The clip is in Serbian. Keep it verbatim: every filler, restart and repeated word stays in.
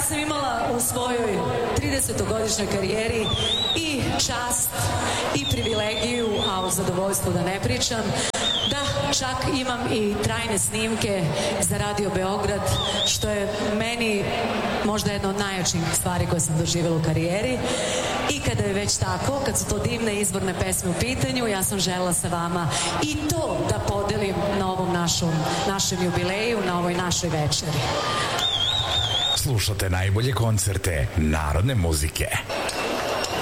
sam imala u svojoj tridesetogodišnjoj karijeri i čast i privilegiju, a o zadovoljstvu da ne pričam, da čak imam i trajne snimke za Radio Beograd, što je meni možda jedna od najjačih stvari koje sam doživjela u karijeri. I kada je već tako, kad su to divne izvorne pesme u pitanju, ja sam želela sa vama i to da podelim na ovom našom, našem jubileju, na ovoj našoj večeri. Slušate najbolje koncerte narodne muzike.